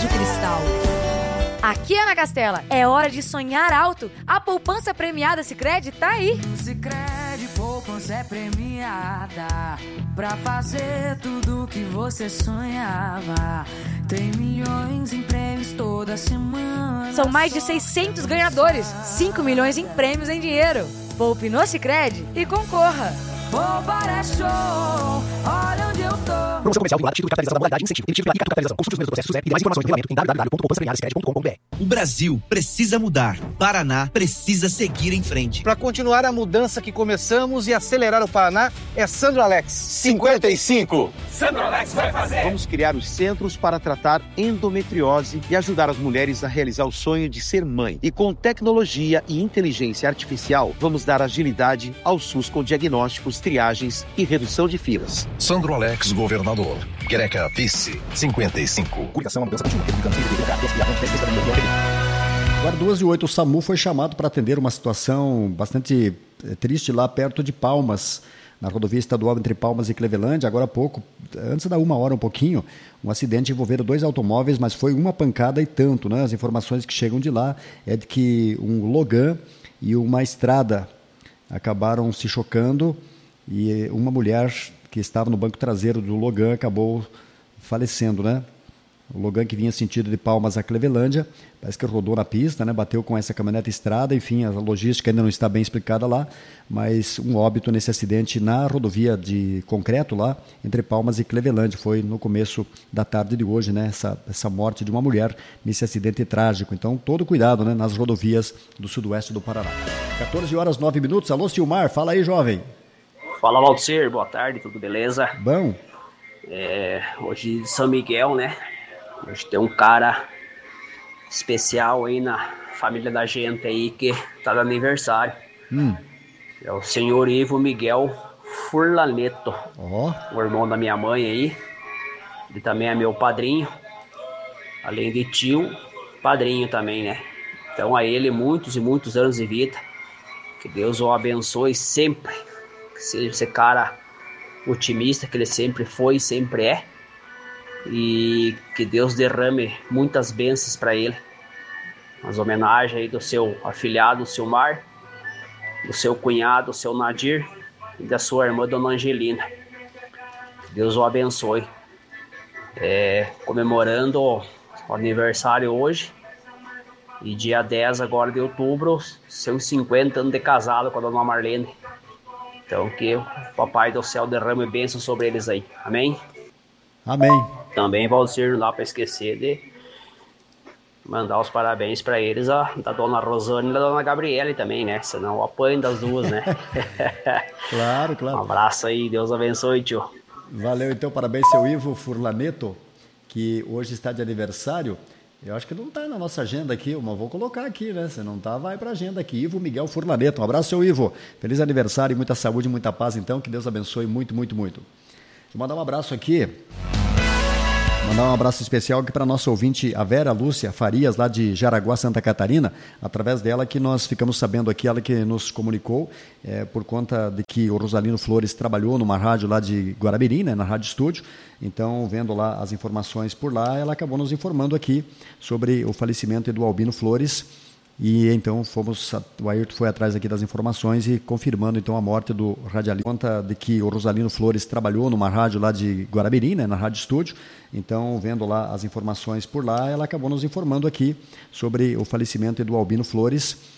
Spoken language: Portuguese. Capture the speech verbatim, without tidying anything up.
de cristal. Aqui, Ana Castela, é hora de sonhar alto. A poupança premiada Sicredi tá aí. Sicredi poupança é premiada pra fazer tudo que você sonhava. Tem milhões em prêmios toda semana. São mais de seiscentos ganhadores, cinco milhões em prêmios em dinheiro. Poupe no Sicredi e concorra. Poupar é show, olha onde eu tô. Promoção comercial vinculada, título de capitalização da modalidade, incentivo, emitido pela capitalização. Consulte os meus processos e mais informações no regulamento em w w w ponto poupança premiada sicredi ponto com ponto b r. O Brasil precisa mudar. Paraná precisa seguir em frente. Para continuar a mudança que começamos e acelerar o Paraná, é Sandro Alex. cinquenta e cinco. Sandro Alex vai fazer. Vamos criar os centros para tratar endometriose e ajudar as mulheres a realizar o sonho de ser mãe. E com tecnologia e inteligência artificial, vamos dar agilidade ao SUS com diagnósticos, triagens e redução de filas. Sandro Alex, governador. Greca, vice, cinquenta e cinco. Cuidação, mudança contínua. Agora, duas e oito, o SAMU foi chamado para atender uma situação bastante triste lá perto de Palmas, na rodovia estadual entre Palmas e Clevelândia. Agora há pouco, antes da uma hora um pouquinho, um acidente envolvendo dois automóveis, mas foi uma pancada e tanto, né? As informações que chegam de lá é de que um Logan e uma estrada acabaram se chocando e uma mulher que estava no banco traseiro do Logan acabou falecendo, né? O Logan que vinha sentido de Palmas a Clevelândia, parece que rodou na pista, né? Bateu com essa caminhonete estrada, enfim, a logística ainda não está bem explicada lá, mas um óbito nesse acidente na rodovia de concreto lá, entre Palmas e Clevelândia. Foi no começo da tarde de hoje, né? Essa, essa morte de uma mulher nesse acidente trágico. Então, todo cuidado, né? Nas rodovias do sudoeste do Paraná. quatorze horas, nove minutos. Alô, Silmar, fala aí, jovem. Fala, Valdir, boa tarde, tudo beleza? Bom. É, hoje de São Miguel, né? Hoje tem um cara especial aí na família da gente aí que tá de aniversário. Hum. É o senhor Ivo Miguel Furlaneto, oh. o irmão da minha mãe aí. Ele também é meu padrinho, além de tio, padrinho também, né? Então a ele muitos e muitos anos de vida. Que Deus o abençoe sempre. Que seja esse cara otimista que ele sempre foi e sempre é. E que Deus derrame muitas bênçãos para ele. As homenagens aí do seu afilhado Silmar, do seu cunhado, o seu Nadir, e da sua irmã Dona Angelina. Deus o abençoe. É, comemorando o aniversário hoje. E dia dez agora de outubro, seus cinquenta anos de casado com a Dona Marlene. Então que o Papai do Céu derrame bênçãos sobre eles aí. Amém? Amém. Também, Valdir, não dá para esquecer de mandar os parabéns para eles, a, da Dona Rosane e da Dona Gabriele também, né? Senão eu apanho das duas, né? Claro, claro. Um abraço aí, Deus abençoe, tio. Valeu, então, parabéns, seu Ivo Furlaneto, que hoje está de aniversário. Eu acho que não está na nossa agenda aqui, mas vou colocar aqui, né? Se não está, vai para a agenda aqui. Ivo Miguel Furlaneto. Um abraço, seu Ivo. Feliz aniversário e muita saúde, muita paz, então. Que Deus abençoe muito, muito, muito. Deixa eu mandar um abraço aqui. Mandar um abraço especial aqui para a nossa ouvinte, a Vera Lúcia Farias, lá de Jaraguá, Santa Catarina. Através dela que nós ficamos sabendo aqui, ela que nos comunicou, é, por conta de que o Rosalino Flores trabalhou numa rádio lá de Guaramirim, né, na Rádio Estúdio. Então, vendo lá as informações por lá, ela acabou nos informando aqui sobre o falecimento do Albino Flores. E então fomos, o Ayrton foi atrás aqui das informações e confirmando então a morte do radialista. Conta de que o Rosalino Flores trabalhou numa rádio lá de Guaramirim, né, na Rádio Estúdio. Então, vendo lá as informações por lá, ela acabou nos informando aqui sobre o falecimento do Albino Flores.